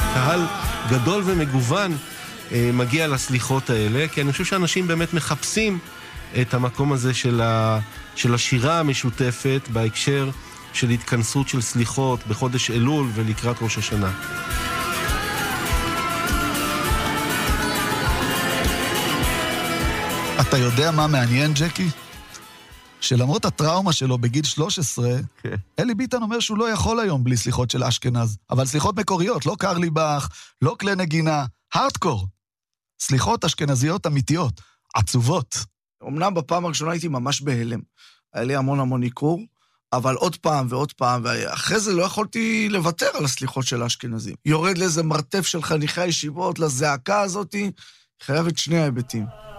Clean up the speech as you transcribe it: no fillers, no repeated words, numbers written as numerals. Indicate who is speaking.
Speaker 1: קהל גדול ומגוון מגיע לסליחות האלה, כי אני חושב שאנשים באמת מחפשים את המקום הזה של השירה המשותפת בהקשר של התכנסות של סליחות בחודש אלול ולקראת ראש השנה.
Speaker 2: אתה יודע מה מעניין, ג'קי? שלמרות הטראומה שלו בגיל 13, אלי ביטן אומר שהוא לא יכול היום בלי סליחות של אשכנז. אבל סליחות מקוריות, לא קרליבך, לא כלי נגינה, הארדקור. סליחות אשכנזיות אמיתיות, עצובות.
Speaker 3: אמנם בפעם הראשונה הייתי ממש בהלם. היה לי המון ניכור, אבל עוד פעם ועוד פעם, ואחרי זה לא יכולתי לוותר על הסליחות של האשכנזים. יורד לאיזה מרתף של חניכי הישיבות, לזעקה הזאת, חייב את שני ההיבטים.